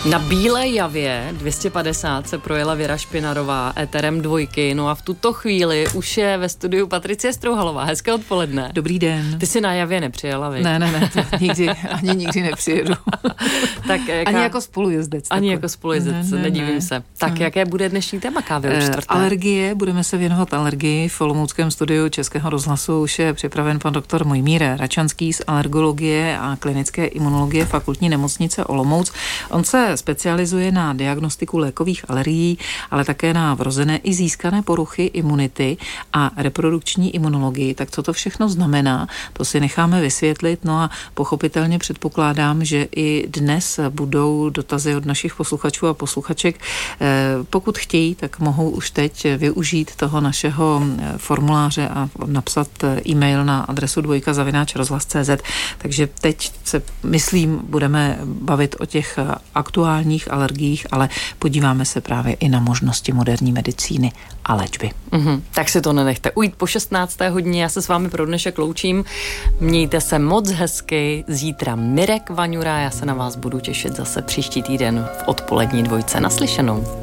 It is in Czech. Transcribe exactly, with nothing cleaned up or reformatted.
Na Bílé Javě dvě stě padesát se projela Věra Špinarová éterem dvojky, no a v tuto chvíli už je ve studiu Patricie Strouhalová. Hezké odpoledne. Dobrý den. Ty jsi na Javě nepřijela, viď? Ne, ne, ne, to nikdy, ani nikdy nepřijedu. Tak jaká... Ani jako spolujezdec. Ani takový. jako spolujezdec, ne, ne, nedivím ne. se. Tak ne. jaké bude dnešní téma kávy o čtvrté? Alergie, budeme se věnovat alergii. V olomouckém studiu Českého rozhlasu už je připraven pan doktor Mojmír Račanský z alergologie a klinické imunologie Fakultní nemocnice Olomouc. On se specializuje na diagnostiku lékových alergií, ale také na vrozené i získané poruchy imunity a reprodukční imunologii. Tak co to všechno znamená, to si necháme vysvětlit. No a pochopitelně předpokládám, že i dnes budou dotazy od našich posluchačů a posluchaček. Pokud chtějí, tak mohou už teď využít toho našeho formuláře a napsat e-mail na adresu dvojka zavináč rozhlas tečka cé zet. Takže teď se, myslím, budeme bavit o těch aktuálních alergiích, ale podíváme se právě i na možnosti moderní medicíny a léčby. Mm-hmm. Tak si to nenechte ujít po šestnácté hodině. Já se s vámi pro dnešek loučím. Mějte se moc hezky. Zítra Mirek Vaňura. Já se na vás budu těšit zase příští týden v odpolední dvojce. Naslyšenou.